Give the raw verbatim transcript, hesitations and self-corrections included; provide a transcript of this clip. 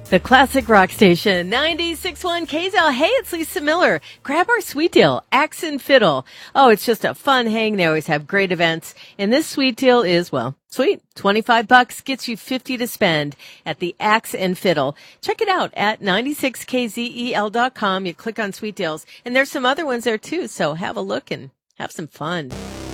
The classic rock station, ninety-six point one K Z L. Hey, it's Lisa Miller. Grab our sweet deal, Axe and Fiddle. Oh, it's just a fun hang. They always have great events. And this sweet deal is, well, sweet. twenty-five bucks gets you fifty to spend at the Axe and Fiddle. Check it out at ninety-six K Z E L dot com. You click on sweet deals. And there's some other ones there too. So have a look and have some fun.